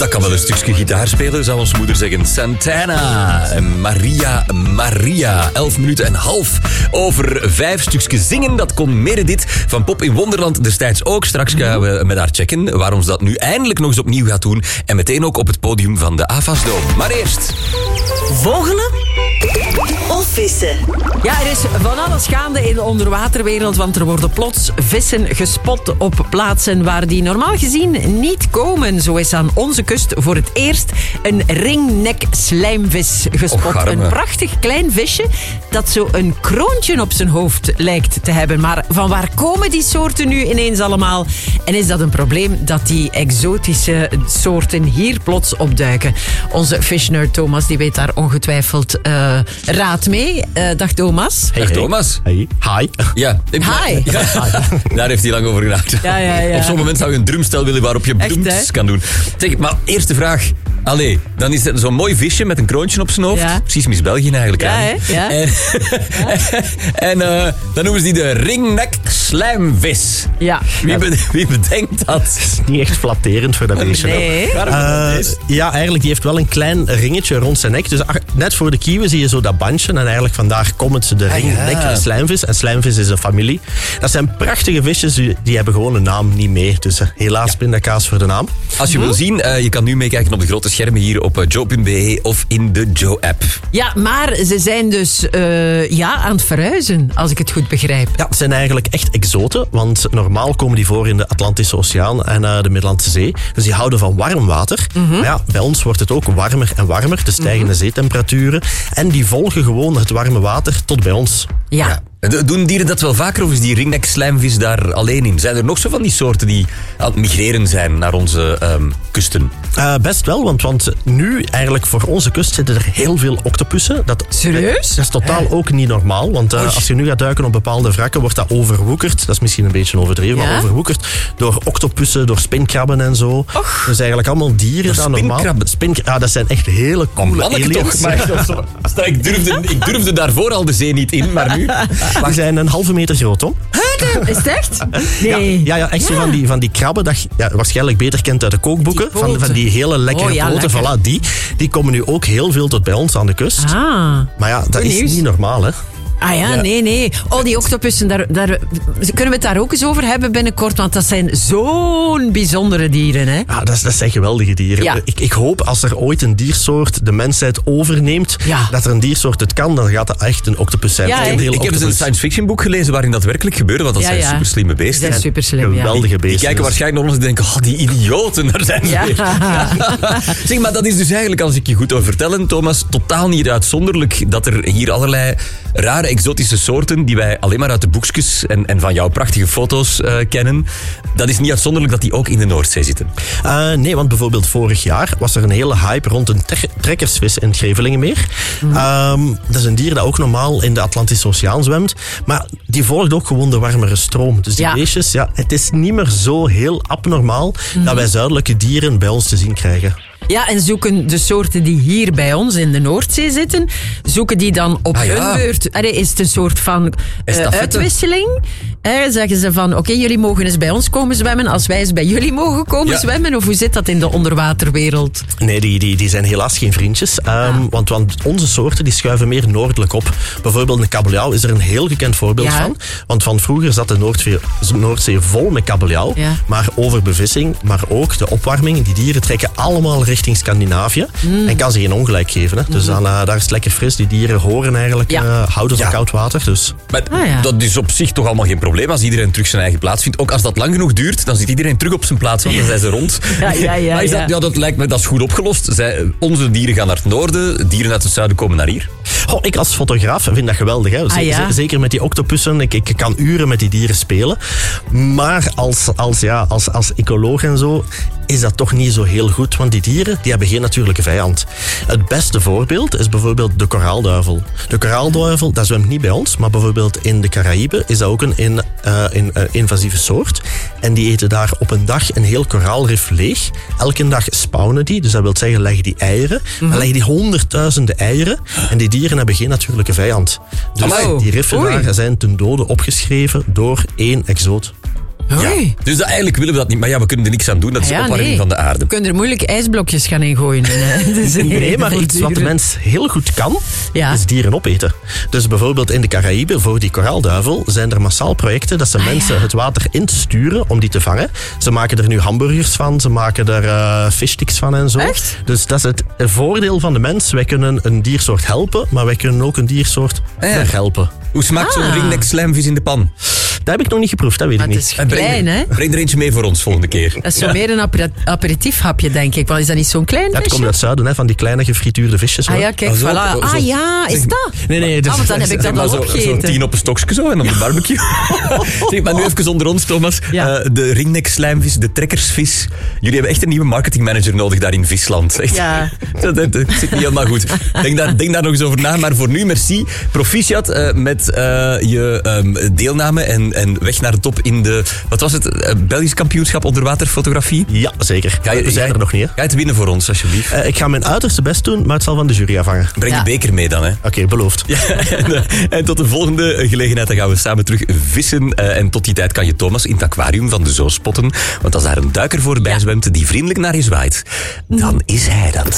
dat kan wel een stukje gitaar spelen, zou ons moeder zeggen. Santana, Maria. 11 minuten en half over 5 stukjes zingen. Dat kon Meredith van Pop in Wonderland destijds ook. Straks gaan we met haar checken waarom ze dat nu eindelijk nog eens opnieuw gaat doen. En meteen ook op het podium van de AFAS-dome. Maar eerst... Vogelen of vissen? Ja, er is van alles gaande in de onderwaterwereld, want er worden plots vissen gespot op plaatsen waar die normaal gezien niet komen. Zo is aan onze kust voor het eerst een ringnek-slijmvis gespot. Een prachtig klein visje dat zo een kroontje op zijn hoofd lijkt te hebben. Maar van waar komen die soorten nu ineens allemaal? En is dat een probleem dat die exotische soorten hier plots opduiken? Onze fishnerd Thomas die weet daar ongetwijfeld raad mee. Dag Thomas. Hey Thomas. Hey. Hi. Ja. Hi. Ja. Daar heeft hij lang over gedacht. Ja. Op zo'n moment zou je een drumstel willen waarop je bloems kan doen. Zeg, maar eerste vraag. Allee, dan is het zo'n mooi visje met een kroontje op zijn hoofd. Ja. Precies Miss België eigenlijk. Ja. En dan noemen ze die de ringnek-slijmvis. Ja. Wie bedenkt dat? Het is niet echt flatterend voor dat beestje. Nee. Ja, eigenlijk die heeft wel een klein ringetje rond zijn nek. Dus net voor de kieuwen zie je zo dat bandje. En eigenlijk vandaar komt de ringnek-slijmvis. En slijmvis is een familie. Dat zijn prachtige visjes. Die hebben gewoon een naam niet mee. Dus helaas pindakaas voor de naam. Als je wil zien, je kan nu meekijken op de grote schermen hier op joe.be of in de Joe-app. Ja, maar ze zijn dus aan het verhuizen, als ik het goed begrijp. Ja, het zijn eigenlijk echt exoten, want normaal komen die voor in de Atlantische Oceaan en de Middellandse Zee. Dus die houden van warm water. Maar ja, bij ons wordt het ook warmer en warmer, de stijgende zeetemperaturen. En die volgen gewoon het warme water tot bij ons. Ja. Doen dieren dat wel vaker of is die ringnek-slijmvis daar alleen in? Zijn er nog zo van die soorten die aan het migreren zijn naar onze kusten? Best wel, want nu eigenlijk voor onze kust zitten er heel veel octopussen. Serieus? Dat is totaal ook niet normaal, want als je nu gaat duiken op bepaalde wrakken, wordt dat overwoekerd. Dat is misschien een beetje overdreven, maar overwoekerd door octopussen, door spinkrabben en zo. Och. Dus eigenlijk allemaal dieren die normaal... Dat zijn echt hele coole aliens. Toch, maar ik durfde daarvoor al de zee niet in, maar nu... Die zijn 1,5 meter groot, hoor. Is het echt? Nee. Ja, echt zo van die krabben dat je waarschijnlijk beter kent uit de kookboeken. Van die hele lekkere poten. Voilà, die komen nu ook heel veel tot bij ons aan de kust. Ah. Maar ja, dat is niet normaal, hè. Ah ja, nee. Oh, die octopussen, daar kunnen we het daar ook eens over hebben binnenkort, want dat zijn zo'n bijzondere dieren, hè? Ja, dat zijn geweldige dieren. Ja. Ik hoop als er ooit een diersoort de mensheid overneemt, dat er een diersoort het kan, dan gaat dat echt een octopus zijn. Ja, ik heb dus een science fiction boek gelezen waarin dat werkelijk gebeurde, want dat zijn super slimme beesten. Dat zijn super slim, geweldige beesten. Die kijken waarschijnlijk naar ons en denken, die idioten, daar zijn ze weer. Zeg, maar dat is dus eigenlijk, als ik je goed over vertellen, Thomas, totaal niet uitzonderlijk dat er hier allerlei rare exotische soorten die wij alleen maar uit de boekjes en van jouw prachtige foto's kennen. Dat is niet uitzonderlijk dat die ook in de Noordzee zitten. Nee, want bijvoorbeeld vorig jaar was er een hele hype rond een trekkersvis in het Grevelingenmeer. Dat is een dier dat ook normaal in de Atlantische Oceaan zwemt. Maar die volgt ook gewoon de warmere stroom. Dus die beestjes, het is niet meer zo heel abnormaal dat wij zuidelijke dieren bij ons te zien krijgen. Ja, en zoeken de soorten die hier bij ons in de Noordzee zitten, zoeken die dan op hun beurt? Is het een soort van uitwisseling? Zeggen ze van, oké, jullie mogen eens bij ons komen zwemmen als wij eens bij jullie mogen komen zwemmen? Of hoe zit dat in de onderwaterwereld? Nee, die zijn helaas geen vriendjes. Want onze soorten die schuiven meer noordelijk op. Bijvoorbeeld een kabeljauw is er een heel gekend voorbeeld van. Want van vroeger zat de Noordzee vol met kabeljauw. Ja. Maar overbevissing, maar ook de opwarming. Die dieren trekken allemaal richting Scandinavië. En kan ze geen ongelijk geven. Hè. Dus daar is het lekker fris. Die dieren horen eigenlijk, houden van koud water. Dus. Maar dat is op zich toch allemaal geen probleem als iedereen terug zijn eigen plaats vindt. Ook als dat lang genoeg duurt, dan zit iedereen terug op zijn plaats, want dan zijn ze rond. Maar dat lijkt me, dat is goed opgelost. Onze dieren gaan naar het noorden, dieren uit het zuiden komen naar hier. Ik als fotograaf vind dat geweldig. Hè. Zeker met die octopussen. Ik kan uren met die dieren spelen. Maar als ecoloog en zo is dat toch niet zo heel goed. Want die dieren die hebben geen natuurlijke vijand. Het beste voorbeeld is bijvoorbeeld de koraalduivel. De koraalduivel, dat zwemt niet bij ons, maar bijvoorbeeld in de Caraïben is dat ook een invasieve soort. En die eten daar op een dag een heel koraalrif leeg. Elke dag spawnen die, dus dat wil zeggen leggen die eieren. Dan leggen die honderdduizenden eieren. En die dieren hebben geen natuurlijke vijand. Dus die riffen daar zijn ten dode opgeschreven door één exoot. Oei. Dus eigenlijk willen we dat niet. Maar ja, we kunnen er niks aan doen. Dat is de opwarming van de aarde. We kunnen er moeilijk ijsblokjes gaan ingooien. Nee, maar iets wat de mens heel goed kan, is dieren opeten. Dus bijvoorbeeld in de Caraïben, voor die koraalduivel, zijn er massaal projecten dat ze mensen het water insturen om die te vangen. Ze maken er nu hamburgers van, ze maken er fishsticks van en zo. Echt? Dus dat is het voordeel van de mens. Wij kunnen een diersoort helpen, maar wij kunnen ook een diersoort verhelpen. Hoe smaakt zo'n ringnek slijmvis in de pan? Dat heb ik nog niet geproefd, dat weet ik niet. Het is klein, hè? Breng er eentje mee voor ons volgende keer. Dat is zo meer een aperitiefhapje, denk ik. Want is dat niet zo'n klein visje? Dat komt uit het zuiden, hè, van die kleine gefrituurde visjes. Ah ja, kijk, voilà. Is dat? Nee. Want dan heb ik dat al opgegeten. Zo'n 10 op een stokje zo en op de barbecue. Zeg, maar nu even onder ons, Thomas. Ja. De ringnek slijmvis, de trekkersvis. Jullie hebben echt een nieuwe marketingmanager nodig daar in Visland. Echt. Ja. Dat zit niet helemaal goed. Denk daar nog eens over na. Maar voor nu, merci. Proficiat met je deelname en weg naar de top in de... Wat was het? Belgisch kampioenschap onderwaterfotografie? Ja, zeker. We zijn er nog niet, hè? Ga je het winnen voor ons, alsjeblieft? Ik ga mijn uiterste best doen, maar het zal van de jury afhangen. Breng de beker mee dan, hè? Oké, beloofd. Ja, en tot de volgende gelegenheid, dan gaan we samen terug vissen. En tot die tijd kan je Thomas in het aquarium van de Zoo spotten. Want als daar een duiker voorbij zwemt die vriendelijk naar je zwaait, dan is hij dat.